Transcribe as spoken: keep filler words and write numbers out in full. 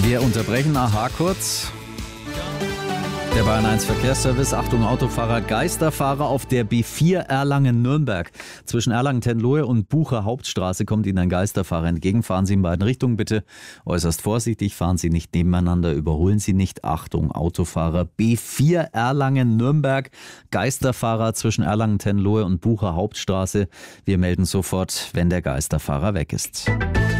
Wir unterbrechen A H kurz. Der Bayern eins Verkehrsservice, Achtung Autofahrer, Geisterfahrer auf der B vier Erlangen-Nürnberg. Zwischen Erlangen-Tenlohe und Bucher Hauptstraße kommt Ihnen ein Geisterfahrer entgegen. Fahren Sie in beiden Richtungen bitte äußerst vorsichtig, fahren Sie nicht nebeneinander, überholen Sie nicht. Achtung Autofahrer, B vier Erlangen-Nürnberg, Geisterfahrer zwischen Erlangen-Tenlohe und Bucher Hauptstraße. Wir melden sofort, wenn der Geisterfahrer weg ist.